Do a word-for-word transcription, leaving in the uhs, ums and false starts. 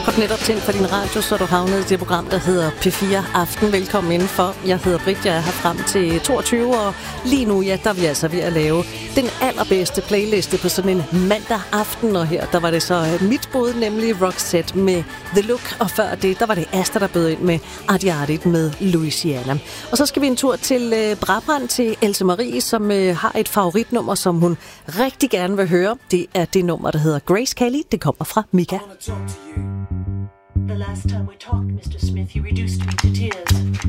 Har du netop tændt for din radio, så er du havnet i det program, der hedder P fire Aften. Velkommen indenfor. Jeg hedder Britt, jeg er her frem til toogtyve, og lige nu, ja, der er vi altså ved at lave den allerbedste playliste på sådan en mandag aften. Og her, der var det så mit bud, nemlig Roxette med The Look, og før det, der var det Asta, der bød ind med Arti Arti med Louisiana. Og så skal vi en tur til øh, Brabrand, til Else Marie, som øh, har et favoritnummer, som hun rigtig gerne vil høre. Det er det nummer, der hedder Grace Kelly. Det kommer fra Mika. The last time we talked, Mister Smith, you reduced me to tears.